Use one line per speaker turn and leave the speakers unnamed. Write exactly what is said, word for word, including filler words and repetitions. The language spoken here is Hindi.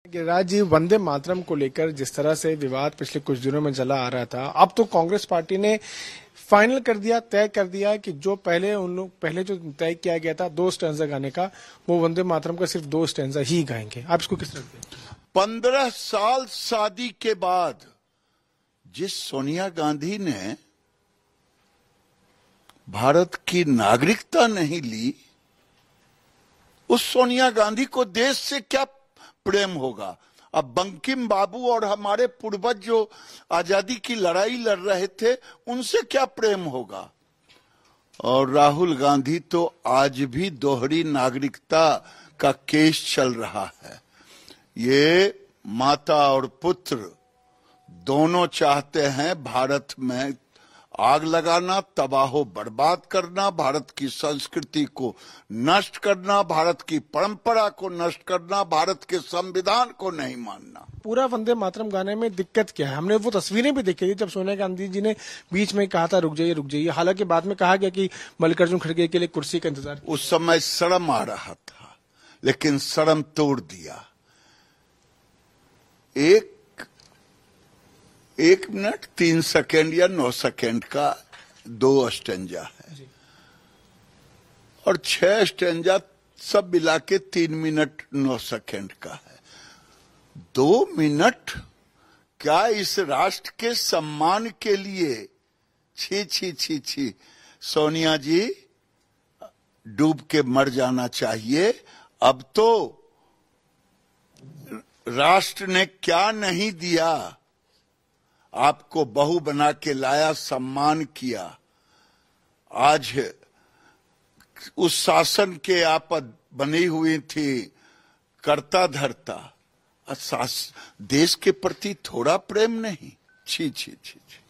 गिरिराज जी, वंदे मातरम को लेकर जिस तरह से विवाद पिछले कुछ दिनों में चला आ रहा था, अब तो कांग्रेस पार्टी ने फाइनल कर दिया, तय कर दिया कि जो पहले उन लोग पहले जो तय किया गया था दो स्टैंजा गाने का, वो वंदे मातरम का सिर्फ दो स्टैंजा ही गाएंगे। आप इसको किस तरह देखते हैं?
पंद्रह साल शादी के बाद जिस सोनिया गांधी ने भारत की नागरिकता नहीं ली, उस सोनिया गांधी को देश से क्या प्रेम होगा? अब बंकिम बाबू और हमारे पूर्वज जो आजादी की लड़ाई लड़ रहे थे, उनसे क्या प्रेम होगा? और राहुल गांधी तो आज भी दोहरी नागरिकता का केस चल रहा है। ये माता और पुत्र दोनों चाहते हैं भारत में आग लगाना, तबाहो बर्बाद करना, भारत की संस्कृति को नष्ट करना, भारत की परंपरा को नष्ट करना, भारत के संविधान को नहीं मानना।
पूरा वंदे मातरम गाने में दिक्कत क्या है? हमने वो तस्वीरें भी देखी थी जब सोनिया गांधी जी ने बीच में कहा था रुक जाइए रुक जाइए। हालांकि बाद में कहा गया कि मल्लिकार्जुन खड़गे के लिए कुर्सी का इंतजार।
उस समय शर्म आ रहा था, लेकिन शर्म तोड़ दिया। एक एक मिनट तीन सेकेंड या नौ सेकेंड का दो स्टेंजा है और छह स्टेंजा सब मिला के तीन मिनट नौ सेकेंड का है। दो मिनट क्या इस राष्ट्र के सम्मान के लिए? छी छी छी छी। सोनिया जी, डूब के मर जाना चाहिए। अब तो राष्ट्र ने क्या नहीं दिया, आपको बहू बना के लाया, सम्मान किया। आज उस शासन के आप बनी हुई थी करता धरता, देश के प्रति थोड़ा प्रेम नहीं? छी छी छी छी।